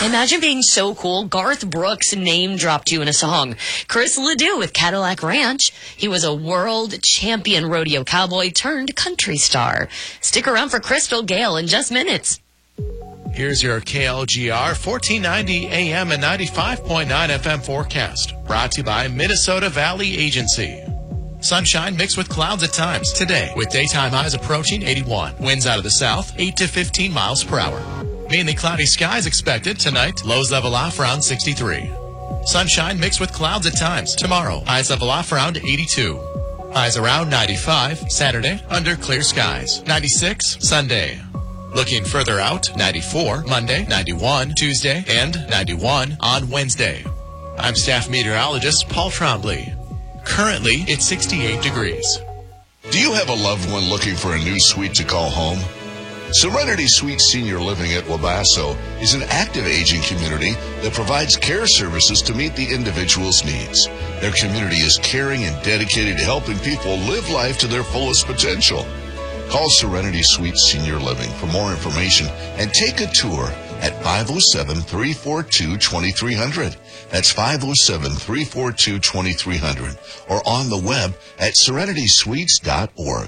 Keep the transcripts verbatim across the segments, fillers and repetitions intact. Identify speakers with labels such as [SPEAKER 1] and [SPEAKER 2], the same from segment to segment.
[SPEAKER 1] Imagine being so cool. Garth Brooks name dropped you in a song. Chris Ledoux with Cadillac Ranch. He was a world champion rodeo cowboy turned country star. Stick around for Crystal Gale in just minutes.
[SPEAKER 2] Here's your K L G R fourteen ninety A M and ninety-five point nine F M forecast. Brought to you by Minnesota Valley Agency. Sunshine mixed with clouds at times today, with daytime highs approaching eighty-one. Winds out of the south, eight to fifteen miles per hour. Mainly cloudy skies expected tonight. Lows level off around sixty-three. Sunshine mixed with clouds at times tomorrow. Highs level off around eighty-two. Highs around ninety-five. Saturday, under clear skies. ninety-six Sunday. Looking further out, ninety-four Monday, ninety-one Tuesday, and ninety-one on Wednesday. I'm staff meteorologist Paul Trombley. Currently, it's sixty-eight degrees.
[SPEAKER 3] Do you have a loved one looking for a new suite to call home? Serenity Suite Senior Living at Wabasso is an active aging community that provides care services to meet the individual's needs. Their community is caring and dedicated to helping people live life to their fullest potential. Call Serenity Suite Senior Living for more information and take a tour at five oh seven, three four two, two three zero zero. That's five oh seven, three four two, two three zero zero or on the web at serenity suites dot org.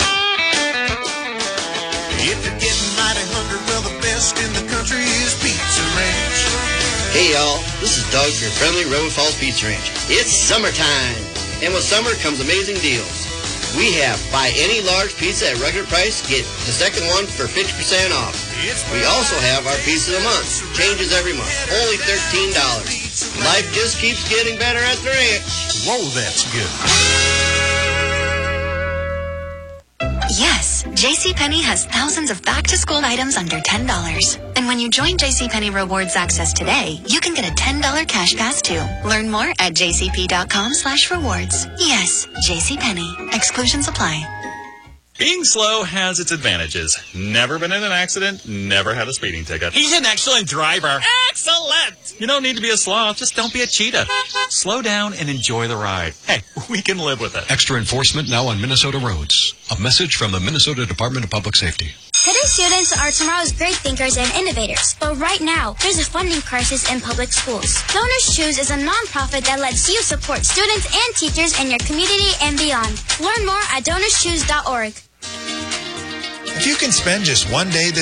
[SPEAKER 4] If you're getting mighty hungry, well, the best in the country is Pizza Ranch.
[SPEAKER 5] Hey, y'all. This is Doug for your friendly River Falls Pizza Ranch. It's summertime, and with summer comes amazing deals. We have buy any large pizza at regular price, get the second one for fifty percent off. We also have our pizza of the month. Changes every month. Only thirteen dollars. Life just keeps getting better at the ranch.
[SPEAKER 4] Whoa, that's good.
[SPEAKER 6] Yes, JCPenney has thousands of back-to-school items under ten dollars. And when you join JCPenney Rewards Access today, you can get a ten dollars cash pass too. Learn more at jcp.com slash rewards. Yes, JCPenney. Exclusions apply.
[SPEAKER 7] Being slow has its advantages. Never been in an accident, never had a speeding ticket.
[SPEAKER 8] He's an excellent driver.
[SPEAKER 7] Excellent! You don't need to be a sloth, just don't be a cheetah. Slow down and enjoy the ride. Hey, we can live with it.
[SPEAKER 9] Extra enforcement now on Minnesota roads. A message from the Minnesota Department of Public Safety.
[SPEAKER 10] Today's students are tomorrow's great thinkers and innovators. But right now, there's a funding crisis in public schools. Donors Choose is a nonprofit that lets you support students and teachers in your community and beyond. Learn more at donors choose dot org.
[SPEAKER 11] If you can spend just one day this